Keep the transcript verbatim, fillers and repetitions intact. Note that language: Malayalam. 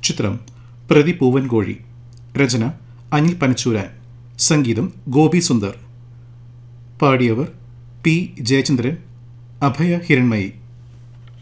ചിത്രം പ്രതി പൂവൻകോഴി. രചന അനിൽ പനച്ചൂരാൻ. സംഗീതം ഗോപി സുന്ദർ. പാടിയവർ പി ജയചന്ദ്രൻ, അഭയ ഹിരൺമയി.